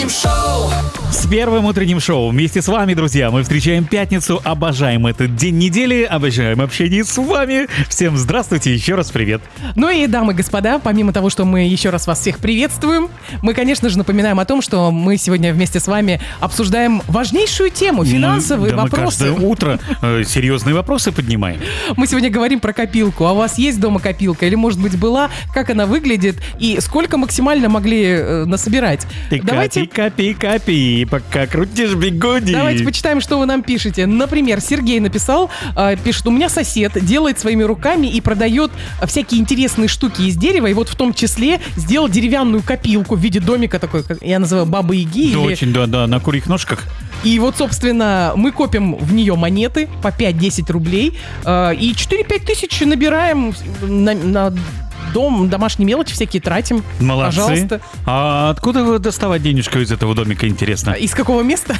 шоу. С первым утренним шоу вместе с вами, друзья, мы встречаем пятницу, обожаем этот день недели, обожаем общение с вами. Всем здравствуйте, еще раз привет. Ну и, дамы и господа, помимо того, что мы еще раз вас всех приветствуем, мы, конечно же, напоминаем о том, что мы сегодня вместе с вами обсуждаем важнейшую тему — финансовые вопросы. Мы каждое утро серьезные вопросы поднимаем. Мы сегодня говорим про копилку. А у вас есть дома копилка? Или, может быть, была? Как она выглядит? И сколько максимально могли насобирать? Ты копи, пока крутишь бигуди. Давайте почитаем, что вы нам пишете. Например, Сергей написал, пишет: у меня сосед делает своими руками и продает всякие интересные штуки из дерева, и вот в том числе сделал деревянную копилку в виде домика такой, как я называю, Бабы-Яги. Очень, да, на курьих ножках. И вот, собственно, мы копим в нее монеты по 5-10 рублей, и 4-5 тысяч набираем на дом, домашние мелочи всякие тратим. Молодцы. Пожалуйста. А откуда вы доставать денежку из этого домика, интересно? Из какого места?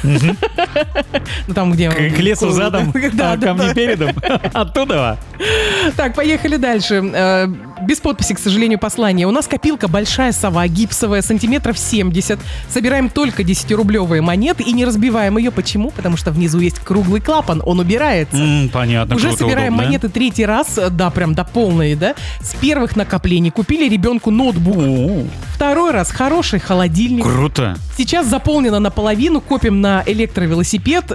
Ну там, где... К лесу задом, а ко мне передом? Оттуда? Так, поехали дальше. Без подписи, к сожалению, послание. У нас копилка большая сова, гипсовая, сантиметров 70. Собираем только 10-рублевые монеты и не разбиваем ее. Почему? Потому что внизу есть круглый клапан, он убирается. Понятно. Уже собираем монеты третий раз, да, прям до полной, да. С первых накоплений купили ребенку ноутбук. Второй раз хороший холодильник. Круто. Сейчас заполнено наполовину, копим на электровелосипед.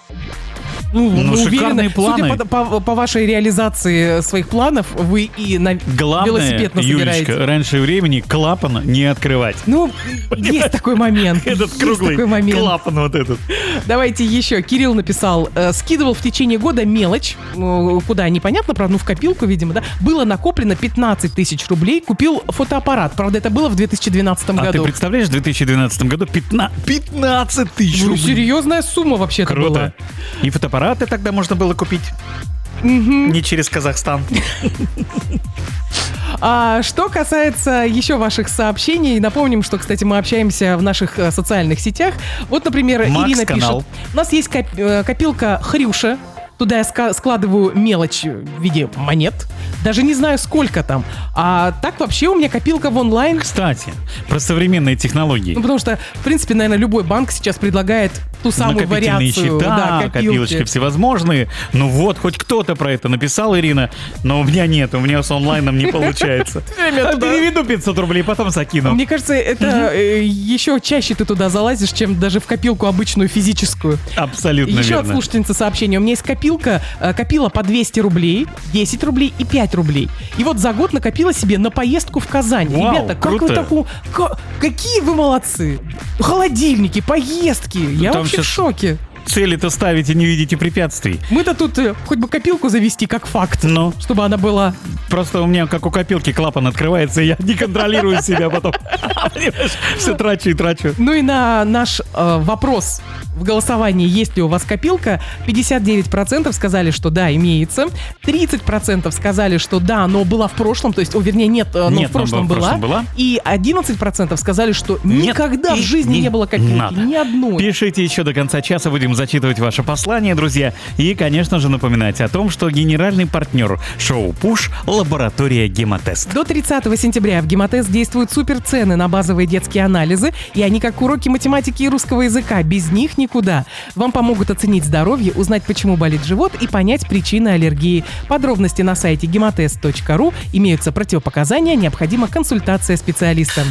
Шикарные уверены, планы. Судя по вашей реализации своих планов, вы и на велосипед насобираете. Юлечка, раньше времени клапан не открывать. Ну, есть такой момент. Этот круглый клапан вот этот. Давайте еще. Кирилл написал: скидывал в течение года мелочь, куда непонятно, правда, в копилку, видимо, да. Было накоплено 15 тысяч рублей, купил фотоаппарат. Правда, это было в 2012 году. А ты представляешь, в 2012 году 15 тысяч рублей. Серьезная сумма вообще-то была. Круто. И фотоаппараты тогда можно было купить. Не через Казахстан. А что касается еще ваших сообщений, напомним, что, кстати, мы общаемся в наших социальных сетях. Вот, например, Ирина пишет: у нас есть копилка Хрюша. Туда я складываю мелочь в виде монет. Даже не знаю, сколько там. А так вообще у меня копилка в онлайн. Кстати, про современные технологии. Ну, потому что, в принципе, наверное, любой банк сейчас предлагает ту самую вариацию. Счета, копилочки всевозможные. Ну вот, хоть кто-то про это написал, Ирина, но у меня нет, у меня с онлайном не получается. Переведу 500 рублей, потом закину. Мне кажется, это еще чаще ты туда залазишь, чем даже в копилку обычную физическую. Абсолютно верно. Еще от слушательницы сообщение. У меня есть копила по 200 рублей, 10 рублей и 5 рублей. И вот за год накопила себе на поездку в Казань. Вау, ребята, как круто. вы такую... Какие вы молодцы! Холодильники, поездки. Я там вообще в шоке. Цели-то ставите, не видите препятствий. Мы-то тут хоть бы копилку завести как факт, ну, чтобы она была... Просто у меня, как у копилки, клапан открывается, и я не контролирую себя потом. Все трачу и трачу. Ну и на наш вопрос в голосовании, есть ли у вас копилка, 59% сказали, что да, имеется. 30% сказали, что да, но была в прошлом, то есть, вернее, нет, но в прошлом была. И 11% сказали, что никогда в жизни не было копилки, ни одной. Пишите еще до конца часа, будем зачитывать ваше послание, друзья. И, конечно же, напоминать о том, что генеральный партнер шоу «Пуш» — лаборатория «Гемотест». До 30 сентября в «Гемотест» действуют суперцены на базовые детские анализы, и они как уроки математики и русского языка. Без них никуда. Вам помогут оценить здоровье, узнать, почему болит живот, и понять причины аллергии. Подробности на сайте gemotest.ru. Имеются противопоказания, необходима консультация специалиста.